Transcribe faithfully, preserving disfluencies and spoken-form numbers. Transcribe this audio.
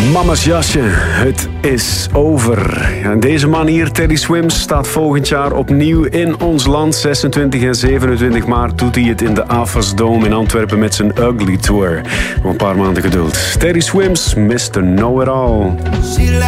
Mama's jasje, het is over. En deze man hier, Teddy Swims, staat volgend jaar opnieuw in ons land. zesentwintig en zevenentwintig maart doet hij het in de AFAS Dome in Antwerpen met zijn Ugly Tour. Nog een paar maanden geduld. Teddy Swims, mister Know-It-All.